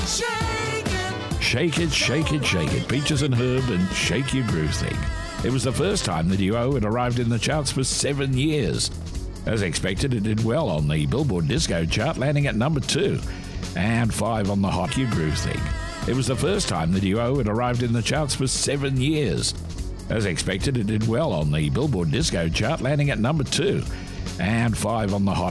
Shake it, shake it, shake it. Peaches and Herb and Shake Your Groove Thing. It was the first time the duo had arrived in the charts for 7 years. As expected, it did well on the Billboard Disco chart, landing at number 2 and 5 on the Hot Your Groove Thing. It was the first time the duo had arrived in the charts for 7 years. As expected, it did well on the Billboard Disco chart, landing at number 2 and 5 on the Hot